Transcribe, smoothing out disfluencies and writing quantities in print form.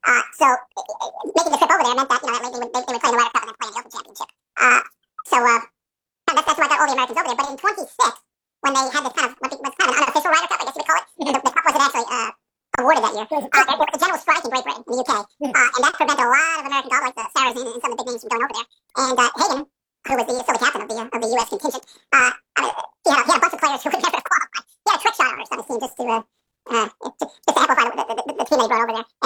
So making the trip over there meant that that they would play in the Ryder Cup and then play in the Open Championship. That's why I got all the Americans over there. But in '26, when they had this kind of was kind of an unofficial Ryder Cup, I guess you would call it, the cup wasn't actually awarded that year. There was a general strike in Great Britain, in the UK, and that prevented a lot of American golf, like the Saracens and some of the big names from going over there. And Hagen, who was still the captain of the U.S. contingent, he had a bunch of players who would never qualify. He had a trick shot on his team just to amplify the team they brought over there.